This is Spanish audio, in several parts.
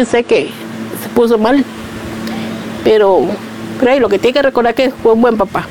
también sé que se puso mal, pero ahí lo que tiene que recordar que fue un buen papá.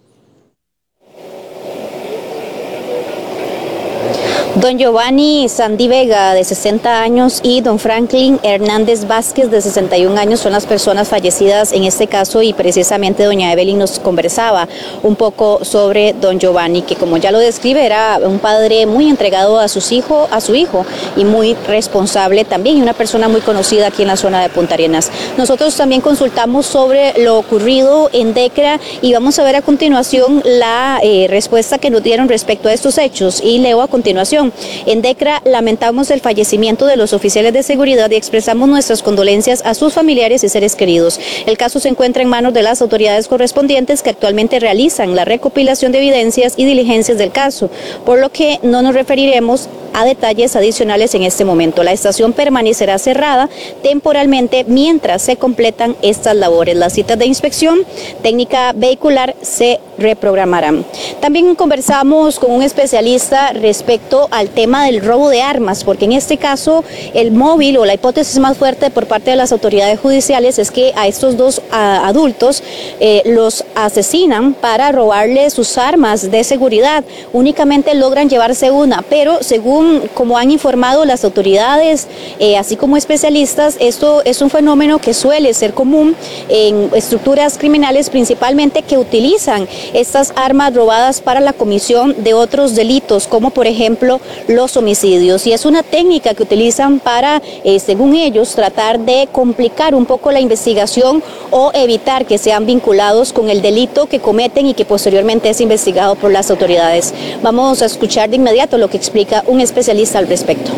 Don Giovanni Sandy Vega, de 60 años, y don Franklin Hernández Vázquez, de 61 años, son las personas fallecidas en este caso, y precisamente doña Evelyn nos conversaba un poco sobre don Giovanni, que como ya lo describe, era un padre muy entregado a su hijo, y muy responsable también, y una persona muy conocida aquí en la zona de Punta Arenas. Nosotros también consultamos sobre lo ocurrido en DECRA y vamos a ver a continuación la respuesta que nos dieron respecto a estos hechos, y leo a continuación. En DECRA lamentamos el fallecimiento de los oficiales de seguridad y expresamos nuestras condolencias a sus familiares y seres queridos. El caso se encuentra en manos de las autoridades correspondientes, que actualmente realizan la recopilación de evidencias y diligencias del caso, por lo que no nos referiremos a detalles adicionales en este momento. La estación permanecerá cerrada temporalmente mientras se completan estas labores. Las citas de inspección técnica vehicular se reprogramarán. También conversamos con un especialista respecto al tema del robo de armas, porque en este caso el móvil o la hipótesis más fuerte por parte de las autoridades judiciales es que a estos dos adultos los asesinan para robarles sus armas de seguridad. Únicamente logran llevarse una, pero según como han informado las autoridades, así como especialistas, esto es un fenómeno que suele ser común en estructuras criminales, principalmente que utilizan estas armas robadas para la comisión de otros delitos, como por ejemplo los homicidios, y es una técnica que utilizan para, según ellos, tratar de complicar un poco la investigación o evitar que sean vinculados con el delito que cometen y que posteriormente es investigado por las autoridades. Vamos a escuchar de inmediato lo que explica un especialista al respecto.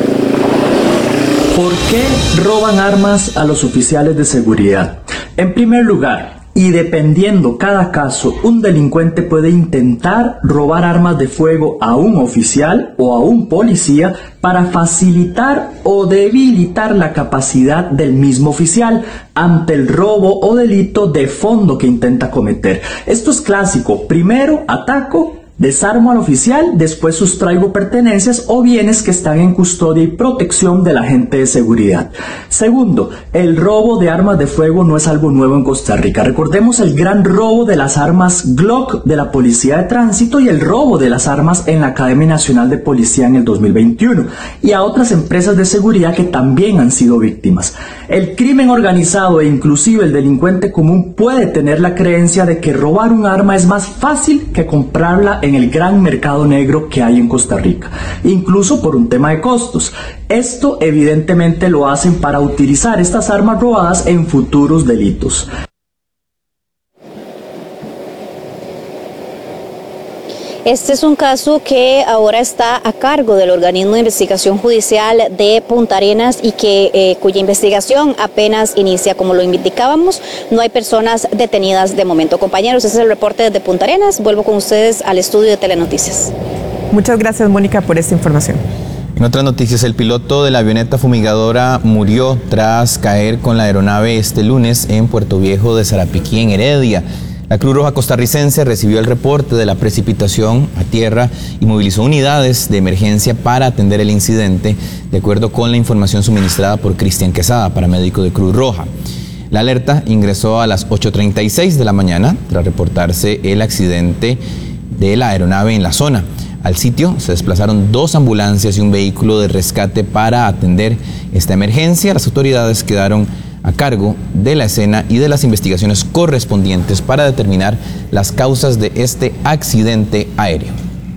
¿Por qué roban armas a los oficiales de seguridad? En primer lugar, y dependiendo cada caso, un delincuente puede intentar robar armas de fuego a un oficial o a un policía para facilitar o debilitar la capacidad del mismo oficial ante el robo o delito de fondo que intenta cometer. Esto es clásico. Primero ataco, desarmo al oficial, después sustraigo pertenencias o bienes que están en custodia y protección del agente de seguridad. Segundo, el robo de armas de fuego no es algo nuevo en Costa Rica. Recordemos el gran robo de las armas Glock de la Policía de Tránsito y el robo de las armas en la Academia Nacional de Policía en el 2021, y a otras empresas de seguridad que también han sido víctimas. El crimen organizado e inclusive el delincuente común puede tener la creencia de que robar un arma es más fácil que comprarla en el gran mercado negro que hay en Costa Rica, incluso por un tema de costos. Esto evidentemente lo hacen para utilizar estas armas robadas en futuros delitos. Este es un caso que ahora está a cargo del organismo de investigación judicial de Punta Arenas y que cuya investigación apenas inicia. Como lo indicábamos, no hay personas detenidas de momento. Compañeros, ese es el reporte desde Punta Arenas. Vuelvo con ustedes al estudio de Telenoticias. Muchas gracias, Mónica, por esta información. En otras noticias, el piloto de la avioneta fumigadora murió tras caer con la aeronave este lunes en Puerto Viejo de Sarapiquí, en Heredia. La Cruz Roja costarricense recibió el reporte de la precipitación a tierra y movilizó unidades de emergencia para atender el incidente, de acuerdo con la información suministrada por Cristian Quesada, paramédico de Cruz Roja. La alerta ingresó a las 8:36 de la mañana tras reportarse el accidente de la aeronave en la zona. Al sitio se desplazaron 2 ambulancias y un vehículo de rescate para atender esta emergencia. Las autoridades quedaron a cargo de la escena y de las investigaciones correspondientes para determinar las causas de este accidente aéreo.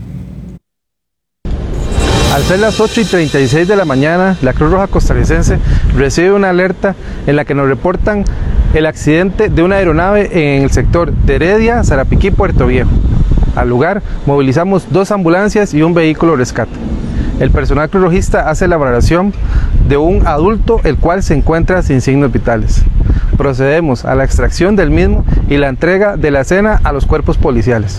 Al ser las 8:36 de la mañana, la Cruz Roja costarricense recibe una alerta en la que nos reportan el accidente de una aeronave en el sector de Heredia, Sarapiquí, Puerto Viejo. Al lugar movilizamos 2 ambulancias y un vehículo de rescate. El personal cruzrojista hace la valoración de un adulto el cual se encuentra sin signos vitales. Procedemos a la extracción del mismo y la entrega de la escena a los cuerpos policiales.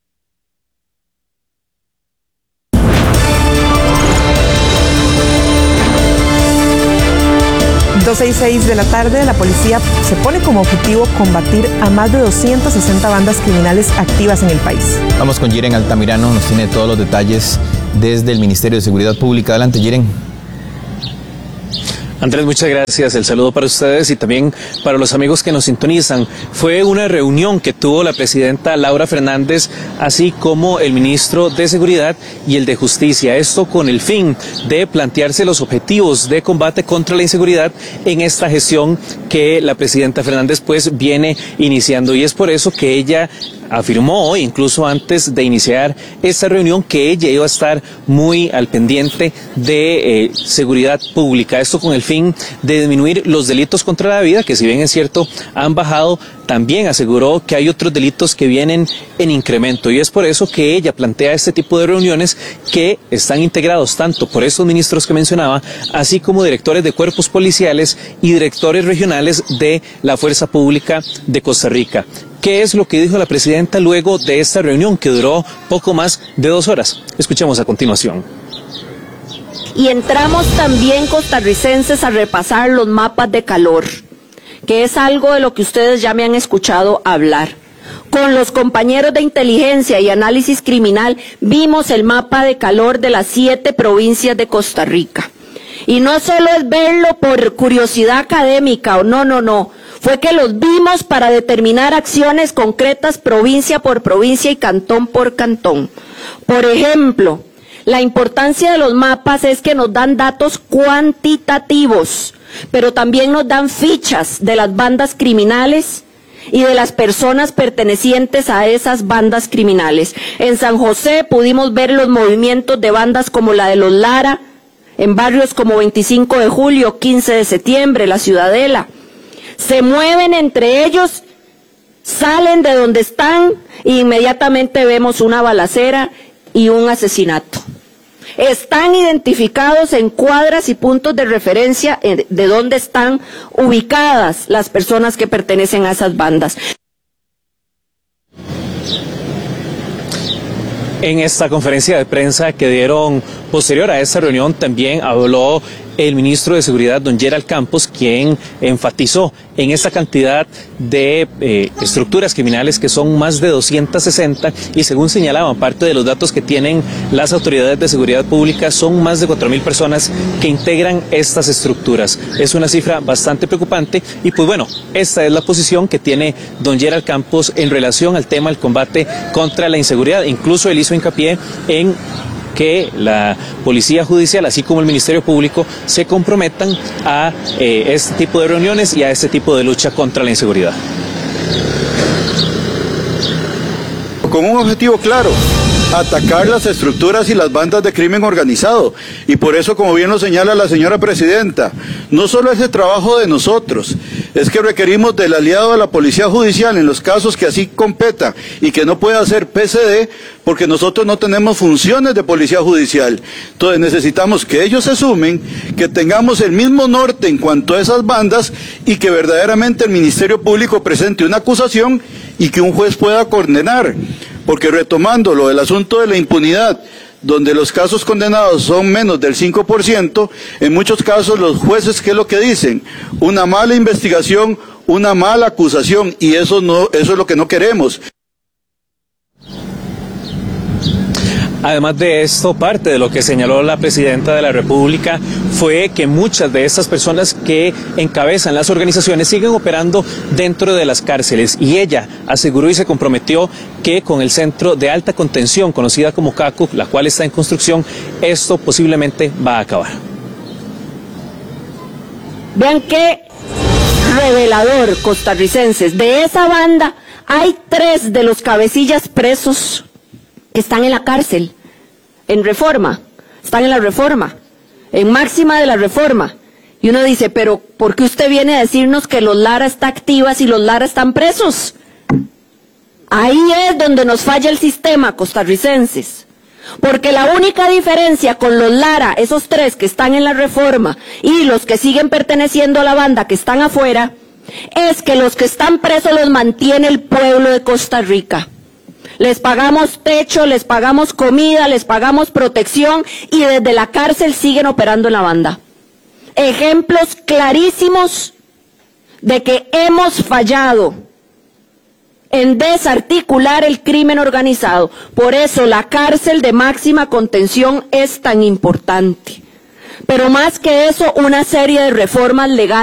2:06 de la tarde, la policía se pone como objetivo combatir a más de 260 bandas criminales activas en el país. Vamos con Jiren Altamirano, nos tiene todos los detalles desde el Ministerio de Seguridad Pública. Adelante, Jiren. Andrés, muchas gracias. El saludo para ustedes y también para los amigos que nos sintonizan. Fue una reunión que tuvo la presidenta Laura Fernández, así como el ministro de Seguridad y el de Justicia. Esto con el fin de plantearse los objetivos de combate contra la inseguridad en esta gestión que la presidenta Fernández pues viene iniciando. Y es por eso que ella afirmó, incluso antes de iniciar esta reunión, que ella iba a estar muy al pendiente de seguridad pública. Esto con el fin de disminuir los delitos contra la vida, que si bien es cierto han bajado, también aseguró que hay otros delitos que vienen en incremento. Y es por eso que ella plantea este tipo de reuniones que están integrados tanto por estos ministros que mencionaba, así como directores de cuerpos policiales y directores regionales de la Fuerza Pública de Costa Rica. ¿Qué es lo que dijo la presidenta luego de esta reunión que duró poco más de 2 horas? Escuchemos a continuación. Y entramos también, costarricenses, a repasar los mapas de calor, que es algo de lo que ustedes ya me han escuchado hablar. Con los compañeros de inteligencia y análisis criminal vimos el mapa de calor de las 7 provincias de Costa Rica. Y no solo es verlo por curiosidad académica, o no. Fue que los vimos para determinar acciones concretas provincia por provincia y cantón por cantón. Por ejemplo, la importancia de los mapas es que nos dan datos cuantitativos, pero también nos dan fichas de las bandas criminales y de las personas pertenecientes a esas bandas criminales. En San José pudimos ver los movimientos de bandas como la de los Lara, en barrios como 25 de julio, 15 de septiembre, la Ciudadela. Se mueven entre ellos, salen de donde están e inmediatamente vemos una balacera y un asesinato. Están identificados en cuadras y puntos de referencia de dónde están ubicadas las personas que pertenecen a esas bandas. En esta conferencia de prensa que dieron posterior a esta reunión también habló el ministro de Seguridad, don Gerald Campos, quien enfatizó en esta cantidad de estructuras criminales que son más de 260 y según señalaban parte de los datos que tienen las autoridades de seguridad pública son más de 4.000 personas que integran estas estructuras. Es una cifra bastante preocupante y pues bueno, esta es la posición que tiene don Gerald Campos en relación al tema del combate contra la inseguridad. Incluso él hizo hincapié en que la Policía Judicial, así como el Ministerio Público, se comprometan a este tipo de reuniones y a este tipo de lucha contra la inseguridad. Con un objetivo claro: atacar las estructuras y las bandas de crimen organizado. Y por eso, como bien lo señala la señora presidenta, no solo es el trabajo de nosotros, es que requerimos del aliado de la Policía Judicial en los casos que así competa y que no pueda hacer PCD, porque nosotros no tenemos funciones de Policía Judicial. Entonces necesitamos que ellos se sumen, que tengamos el mismo norte en cuanto a esas bandas y que verdaderamente el Ministerio Público presente una acusación y que un juez pueda condenar. Porque retomando lo del asunto de la impunidad, donde los casos condenados son menos del 5%, en muchos casos los jueces, ¿qué es lo que dicen? Una mala investigación, una mala acusación, y eso es lo que no queremos. Además de esto, parte de lo que señaló la presidenta de la República fue que muchas de estas personas que encabezan las organizaciones siguen operando dentro de las cárceles y ella aseguró y se comprometió que con el centro de alta contención conocida como CACU, la cual está en construcción, esto posiblemente va a acabar. Vean qué revelador, costarricenses. De esa banda hay 3 de los cabecillas presos que están en la cárcel, en Reforma, están en la Reforma, en máxima de la Reforma. Y uno dice, pero ¿por qué usted viene a decirnos que los Lara está activas y los Lara están presos? Ahí es donde nos falla el sistema, costarricenses. Porque la única diferencia con los Lara, esos 3 que están en la Reforma, y los que siguen perteneciendo a la banda que están afuera, es que los que están presos los mantiene el pueblo de Costa Rica. Les pagamos techo, les pagamos comida, les pagamos protección y desde la cárcel siguen operando en la banda. Ejemplos clarísimos de que hemos fallado en desarticular el crimen organizado. Por eso la cárcel de máxima contención es tan importante. pero más que eso, una serie de reformas legales